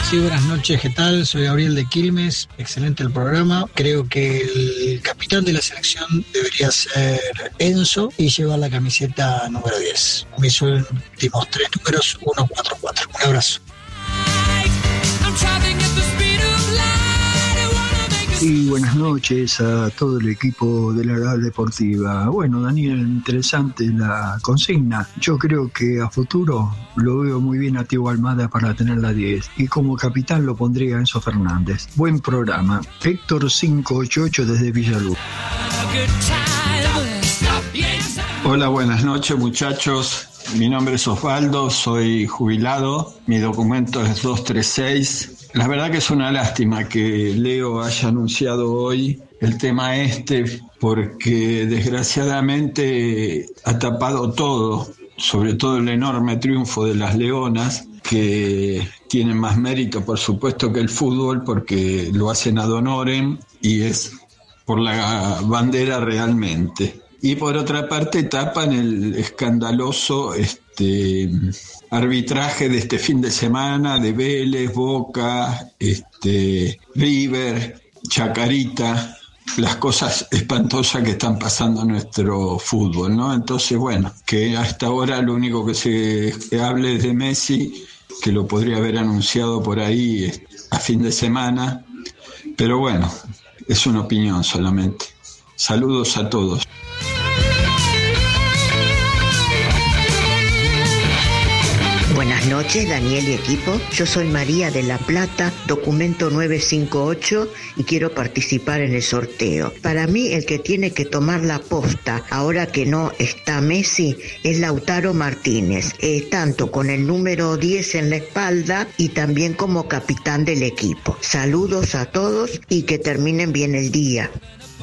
Sí, buenas noches, ¿qué tal? Soy Gabriel de Quilmes, excelente el programa. Creo que el capitán de la selección debería ser Enzo y llevar la camiseta número 10. Mis últimos 3 números, 144. Un abrazo. Y buenas noches a todo el equipo de la Edad Deportiva. Bueno, Daniel, interesante la consigna. Yo creo que a futuro lo veo muy bien a Thiago Almada para tener la 10. Y como capitán lo pondría a Enzo Fernández. Buen programa. Héctor 588 desde Villaluz. Hola, buenas noches, muchachos. Mi nombre es Osvaldo, soy jubilado. Mi documento es 236. La verdad que es una lástima que Leo haya anunciado hoy el tema porque desgraciadamente ha tapado todo, sobre todo el enorme triunfo de las Leonas, que tienen más mérito, por supuesto, que el fútbol, porque lo hacen ad honorem y es por la bandera realmente. Y por otra parte tapan el escandaloso arbitraje de este fin de semana de Vélez, Boca, River, Chacarita, las cosas espantosas que están pasando en nuestro fútbol, ¿no? Entonces, bueno, que hasta ahora lo único que se hable es de Messi, que lo podría haber anunciado por ahí a fin de semana, pero bueno, es una opinión solamente. Saludos a todos. Buenas noches, Daniel y equipo. Yo soy María de La Plata, documento 958, y quiero participar en el sorteo. Para mí, el que tiene que tomar la posta, ahora que no está Messi, es Lautaro Martínez, tanto con el número 10 en la espalda y también como capitán del equipo. Saludos a todos y que terminen bien el día.